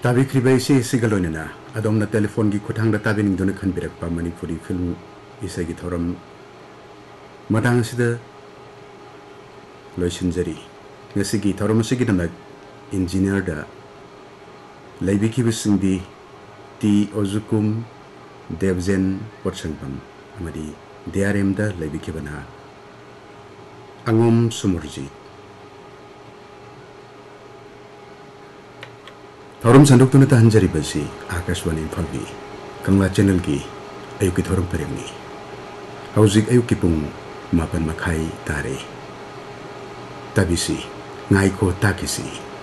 ताबिख्रिबाई से सिगलोनना अदोमना टेलीफोन की खुथांगदा ताबिनिंगदुना खनबिरकपा मणिपुरी फिल्म इसाई की थोरम मतांग सिदा लोइसिनजरी ngasi थोरम सिगी दमक इंजीनियर दा लैबिखिबसिंगदी टी ओजुकुम देवजेन पोचंगपम अमदी DRM दा लैबिखिबना अंगोम सुमुरजी थोरम संदुक्तुना तहंजरी बसी आकाशवाणी इम्फाल कंगला चैनल की अयुकी थोरम परिंगनी हौजिक अयुकी पुंग मापन मखाई तारे तबिसी ngaiko takisi